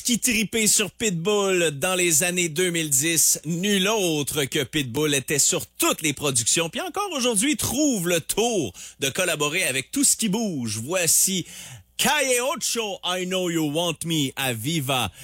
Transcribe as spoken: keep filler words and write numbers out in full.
Qui tripait sur Pitbull dans les années deux mille dix, nul autre que Pitbull était sur toutes les productions, puis encore aujourd'hui trouve le tour de collaborer avec tout ce qui bouge. Voici Calle Ocho, I Know You Want Me à Viva.